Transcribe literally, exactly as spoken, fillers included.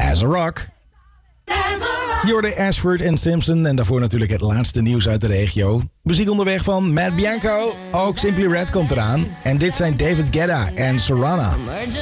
As a Rock. Je hoorde Ashford en Simpson en daarvoor natuurlijk het laatste nieuws uit de regio. Muziek onderweg van Matt Bianco, ook Simply Red komt eraan. En dit zijn David Guetta en Serrana.